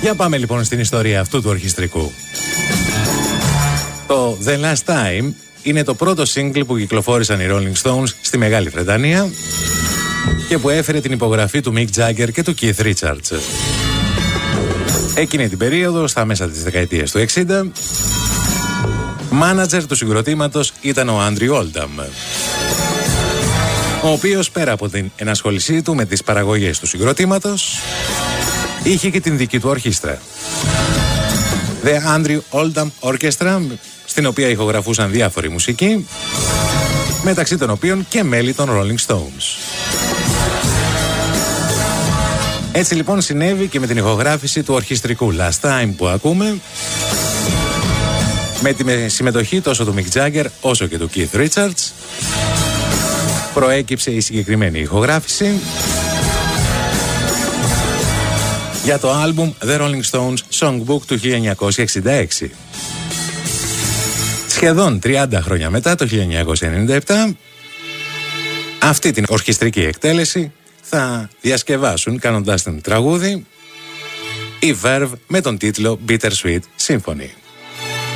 Για πάμε λοιπόν στην ιστορία αυτού του ορχιστρικού. Το The Last Time είναι το πρώτο single που κυκλοφόρησαν οι Rolling Stones στη Μεγάλη Βρετανία και που έφερε την υπογραφή του Mick Jagger και του Keith Richards. Εκείνη την περίοδο, στα μέσα της δεκαετίας του 60, μάνατζερ του συγκροτήματος ήταν ο Andrew Oldham, ο οποίος πέρα από την ενασχόλησή του με τις παραγωγές του συγκροτήματος είχε και την δική του ορχήστρα, The Andrew Oldham Orchestra, στην οποία ηχογραφούσαν διάφοροι μουσικοί, μεταξύ των οποίων και μέλη των Rolling Stones. Έτσι λοιπόν συνέβη και με την ηχογράφηση του ορχιστρικού Last Time που ακούμε, με τη συμμετοχή τόσο του Mick Jagger όσο και του Keith Richards. Προέκυψε η συγκεκριμένη ηχογράφηση για το άλμπουμ The Rolling Stones Songbook του 1966. Σχεδόν 30 χρόνια μετά, το 1997, αυτή την ορχιστρική εκτέλεση θα διασκευάσουν κάνοντας την τραγούδι η Verve με τον τίτλο Bittersweet Symphony.